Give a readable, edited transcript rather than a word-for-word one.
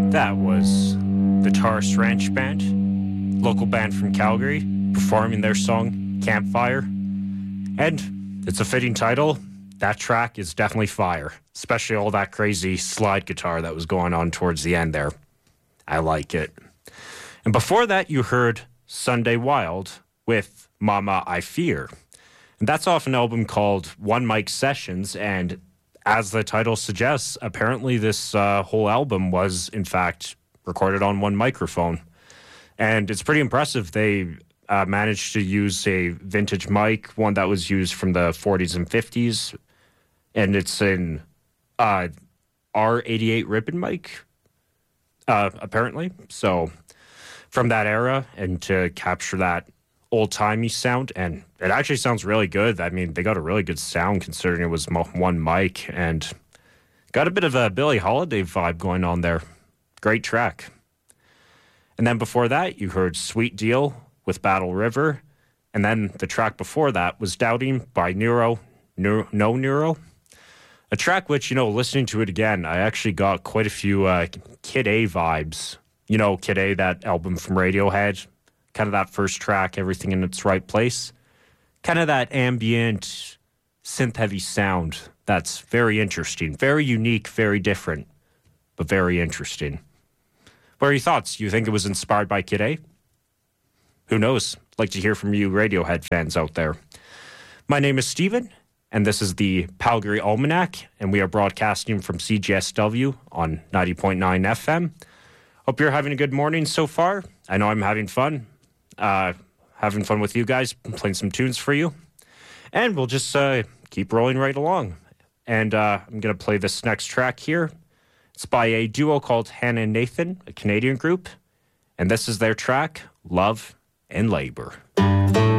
That was the Taurus Ranch Band, local band from Calgary, performing their song Campfire. And it's a fitting title. That track is definitely fire, especially all that crazy slide guitar that was going on towards the end there. I like it. And before that, you heard Sunday Wild with Mama I Fear. And that's off an album called One Mic Sessions, and as the title suggests, apparently this whole album was, in fact, recorded on one microphone. And it's pretty impressive. They managed to use a vintage mic, one that was used from the 40s and 50s. And it's an R88 ribbon mic, apparently. So from that era, and to capture that old-timey sound, and it actually sounds really good. I mean, they got a really good sound considering it was one mic, and got a bit of a Billie Holiday vibe going on there. Great track. And then before that, you heard Sweet Deal with Battle River, and then the track before that was Doubting by No Neuro. A track which, listening to it again, I actually got quite a few Kid A vibes. Kid A, that album from Radiohead. Kind of that first track, Everything in Its Right Place. Kind of that ambient, synth-heavy sound that's very interesting. Very unique, very different, but very interesting. What are your thoughts? Do you think it was inspired by Kid A? Who knows? I'd like to hear from you Radiohead fans out there. My name is Steven, and this is the Calgary Almanac, and we are broadcasting from CJSW on 90.9 FM. Hope you're having a good morning so far. I know I'm having fun. Having fun with you guys, playing some tunes for you. And we'll just keep rolling right along. And I'm going to play this next track here. It's by a duo called Hannah and Nathan, a Canadian group. And this is their track, Love and Labor.